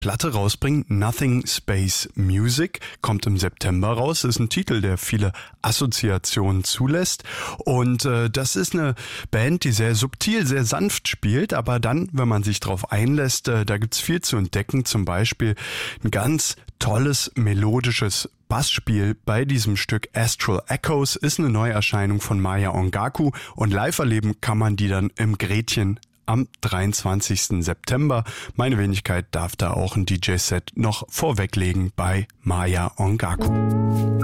Platte rausbringen. Nothing Space Music kommt im September raus. Ist ein Titel, der viele Assoziationen zulässt. Und das ist eine Band, die sehr subtil, sehr sanft spielt. Aber dann, wenn man sich drauf einlässt, da gibt's viel zu entdecken. Zum Beispiel ein ganz tolles, melodisches Bassspiel bei diesem Stück. Astral Echoes ist eine Neuerscheinung von Maya Ongaku. Und live erleben kann man die dann im Gretchen am 23. September. Meine Wenigkeit darf da auch ein DJ-Set noch vorweglegen bei Maya Ongaku.